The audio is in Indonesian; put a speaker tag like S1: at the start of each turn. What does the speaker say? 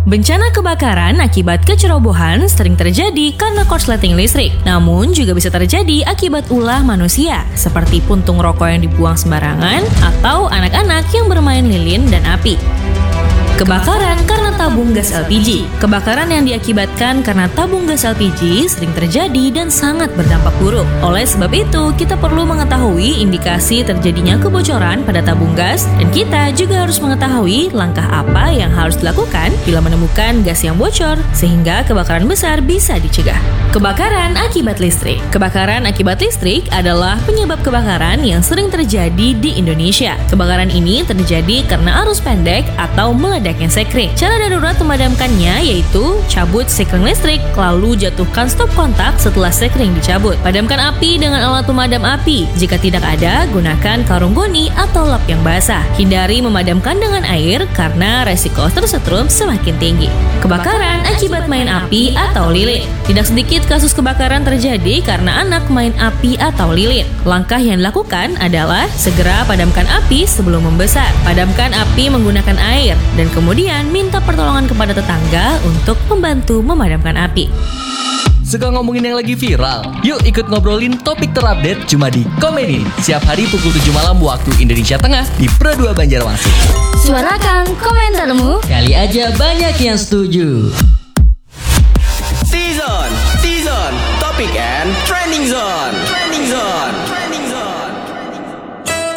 S1: Bencana kebakaran akibat kecerobohan sering terjadi karena korsleting listrik, namun juga bisa terjadi akibat ulah manusia, seperti puntung rokok yang dibuang sembarangan atau anak-anak yang bermain lilin dan api. Kebakaran karena tabung gas LPG. Kebakaran yang diakibatkan karena tabung gas LPG sering terjadi dan sangat berdampak buruk. Oleh sebab itu, kita perlu mengetahui indikasi terjadinya kebocoran pada tabung gas, dan kita juga harus mengetahui langkah apa yang harus dilakukan bila menemukan gas yang bocor, sehingga kebakaran besar bisa dicegah. Kebakaran akibat listrik. Kebakaran akibat listrik adalah penyebab kebakaran yang sering terjadi di Indonesia. Kebakaran ini terjadi karena arus pendek atau meledaknya sekring. Cara darurat memadamkannya yaitu cabut sekring listrik, lalu jatuhkan stop kontak setelah sekring dicabut. Padamkan api dengan alat pemadam api. Jika tidak ada, gunakan karung goni atau lap yang basah. Hindari memadamkan dengan air karena resiko tersetrum semakin tinggi. Kebakaran akibat main api atau lilin. Tidak sedikit kasus kebakaran terjadi karena anak main api atau lilin. Langkah yang dilakukan adalah segera padamkan api sebelum membesar. Padamkan api menggunakan air dan kemudian minta pertolongan kepada tetangga untuk membantu memadamkan api.
S2: Suka ngomongin yang lagi viral? Yuk ikut ngobrolin topik terupdate cuma di Komedi. Siap hari pukul 7 malam waktu Indonesia Tengah di Pro 2 Banjarmasin.
S3: Suarakan komentarmu.
S4: Kali aja banyak yang setuju.
S5: T-Zone, Topik and Trending Zone.